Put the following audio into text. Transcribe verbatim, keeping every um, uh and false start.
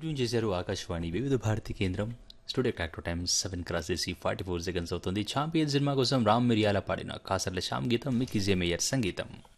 Tune చేశారు ఆకాశవాణి వివిధ భారతి కేంద్రం. Studio tractor time seven cross చేసి ఫార్టీ ఫోర్ సెకండ్స్ అవుతుంది. ఛాంపియన్ సినిమా కోసం రామ్ మిరియాల పాడిన కాసర్ల శ్యామ్ గీతం, మికీ జే మేయర్ సంగీతం.